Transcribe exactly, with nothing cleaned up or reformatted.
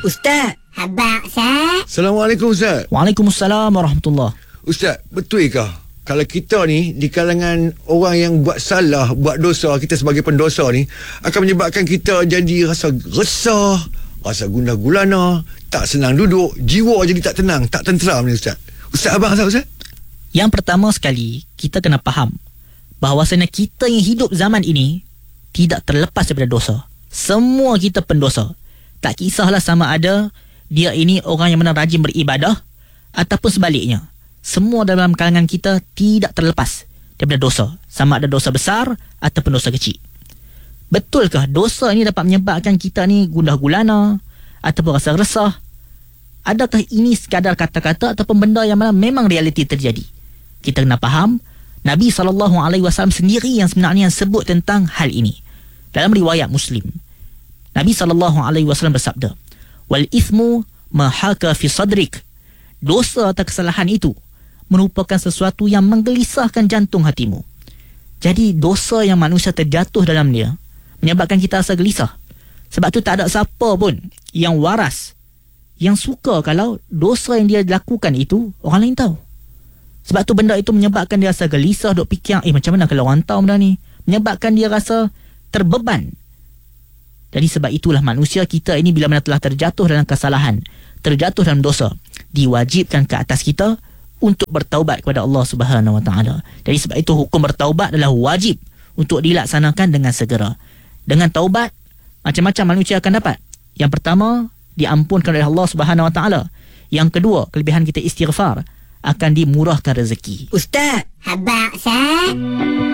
Ustaz. Abang Ustaz. Assalamualaikum Ustaz. Waalaikumsalam warahmatullahi. Ustaz, betulkah kalau kita ni di kalangan orang yang buat salah, buat dosa, kita sebagai pendosa ni akan menyebabkan kita jadi rasa resah, rasa gundah gulana, tak senang duduk, jiwa jadi tak tenang, tak tenteram ni Ustaz. Ustaz abang Ustaz, Ustaz? Yang pertama sekali, kita kena faham bahawasanya kita yang hidup zaman ini tidak terlepas daripada dosa. Semua kita pendosa. Tak kisahlah sama ada dia ini orang yang mana rajin beribadah ataupun sebaliknya. Semua dalam kalangan kita tidak terlepas daripada dosa, sama ada dosa besar ataupun dosa kecil. Betulkah dosa ini dapat menyebabkan kita ni gundah gulana ataupun rasa resah? Adakah ini sekadar kata-kata ataupun benda yang mana memang realiti terjadi? Kita kena faham, Nabi sallallahu alaihi wasallam sendiri yang sebenarnya yang sebut tentang hal ini. Dalam riwayat Muslim, Nabi sallallahu alaihi wasallam bersabda, "Wal ithmu ma haka fi sadrik." Dosa atau kesalahan itu merupakan sesuatu yang menggelisahkan jantung hatimu. Jadi dosa yang manusia terjatuh dalam dia menyebabkan kita rasa gelisah. Sebab tu tak ada siapa pun yang waras yang suka kalau dosa yang dia lakukan itu orang lain tahu. Sebab tu benda itu menyebabkan dia rasa gelisah, duk fikir, eh macam mana kalau orang tahu benda ni? Menyebabkan dia rasa terbeban. Jadi sebab itulah manusia kita ini bila mana telah terjatuh dalam kesalahan, terjatuh dalam dosa, diwajibkan ke atas kita untuk bertaubat kepada Allah Subhanahu Wa Taala. Jadi sebab itu hukum bertaubat adalah wajib untuk dilaksanakan dengan segera. Dengan taubat, macam-macam manusia akan dapat. Yang pertama, diampunkan oleh Allah Subhanahu Wa Taala. Yang kedua, kelebihan kita istighfar, akan dimurahkan rezeki. Ustaz. Abang Ustaz.